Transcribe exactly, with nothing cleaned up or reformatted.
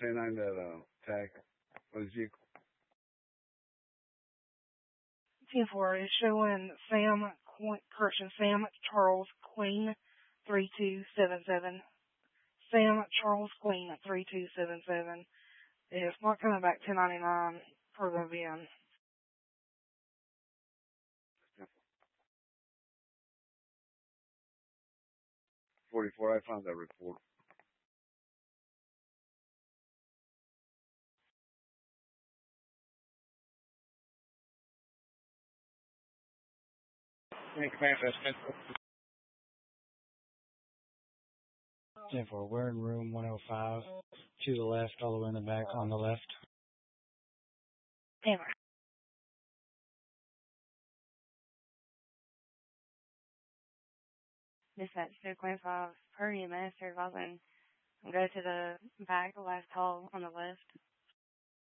ten nine that uh, tag. What is vehicle? ten four is showing Sam, correction, Sam Charles Queen, three two seven seven. Sam Charles Queen at three two seven seven. It's not coming back ten ninety-nine for the V I N. forty-four, I found that report. ten four, we're in room one oh five, to the left, all the way in the back, on the left. Hammer. Dispatch two twenty-five, per E M S, advising go to the back, the last hall on the left.